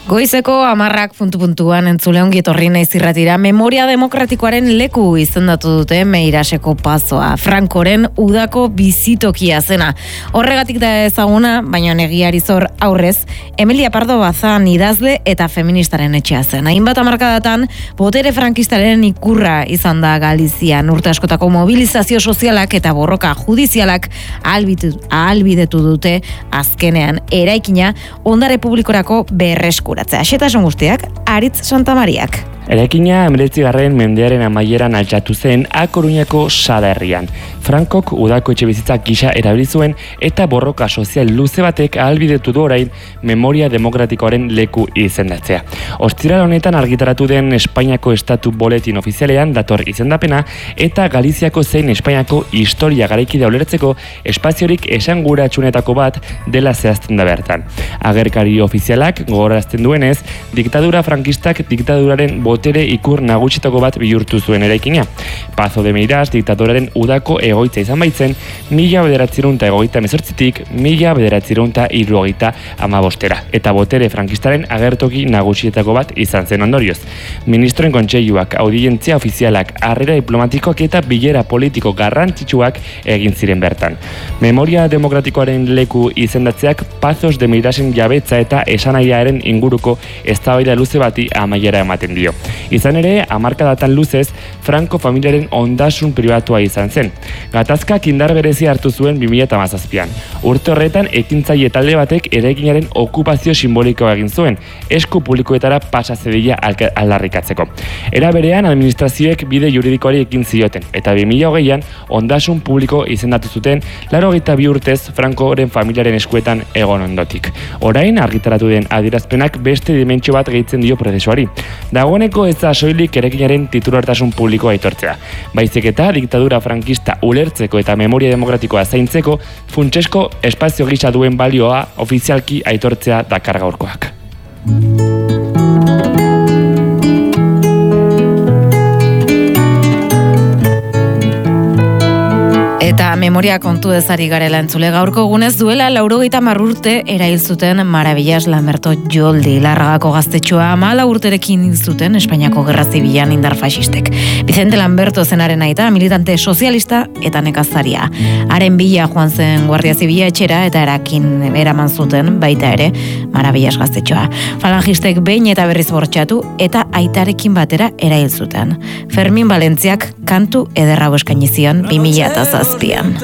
Goizeko 10 puntuan entzule ongi etorri naiz irratira. Memoria demokratikoaren leku izendatu dute Meiraseko pazoa. Frankoren udako bizitokia zena. Horregatik da ezaguna, baina egiari zor aurrez, Emilia Pardo Bazan idazle eta feministaren etxea zen. Hainbat hamarkadatan botere frankistaren ikurra izan da Galizian. Urte askotako mobilizazio sozialak eta borroka judizialak ahalbidetu dute azkenean eraikina ondare publikorako berreskuratzea. Xetasun guztiak, Aritz Santamariak. Eraikina 19. mendearen amaieran altxatu zen A Coruñako Sada herrian. Frankok udako etxebizitzak gisa erabili zuen eta borroka sozial luze batek ahalbidetu du orain memoria demokratikoaren leku izendatzea. Ostiral honetan argitaratu den Espainiako Estatu Boletin ofizialean dator izendapena eta Galiziako zein Espainiako historia garaikidea ulertzeko espaziorik esanguratsuenetako bat dela zehazten da bertan. Agerkari ofizialak gogorazten duenez, diktadura frankistak diktaduraren botere ikur nagusitako bat bihurtu zuen eraikina. Pazo de Meiras diktaduraren udako egoitza izan baitzen 1958tik 1975 eta botere frankistaren agertoki nagusietako bat izan zen ondorioz. Ministroen kontseiluak, audientzia ofizialak, harrera diplomatikoak eta bilera politiko garrantzitsuak egin ziren bertan. Memoria demokratikoaren leku izendatzeak Pazos de Meirasen jabetza eta esanaiaren inguruko eztabaida luze bati amaiera ematen dio. Izan ere, hamarkadatan luzez, Franco familiaren ondasun pribatua izan zen. Gatazkak indar berezia hartu zuen 2017an. Urte horretan, ekintzaile talde batek eraikinaren okupazio simbolikoa egin zuen, esku publikoetara pasa zedila aldarrikatzeko. Era berean, administrazioek bide juridikoari ekin zioten, eta 2020an ondasun publiko izendatu zuten 82 urtez Francoren familiaren eskuetan egon ondotik. Orain, argitaratu den adierazpenak beste dimentsio bat gehitzen dio prozesuari. Dagoeneko ez da soilik eraikinaren titulartasun publikoa aitortzea. Baizik eta diktadura frankista ulertzeko eta memoria demokratikoa zaintzeko funtsesko espazio gisa duen balioa ofizialki aitortzea dakar gaurkoak. Eta memoria kontu ezari garela entzule gaurko egunez duela 90 urte erail zuten Maravillas Lamberto Joldi. Larragako gaztetxoa 14 urterekin hil zuten Espainiako Gerra Zibilan indar faxistek. Vicente Lamberto zenaren aita, militante sozialista eta nekazaria. Haren bila joan zen Guardia Zibila etxera eta eraman zuten baita ere Maravillas gaztetxoa. Falangistek behin eta berriz bortxatu eta aitarekin batera erail zuten. Fermin Valentziak kantu ederra eskaini zion 2007an.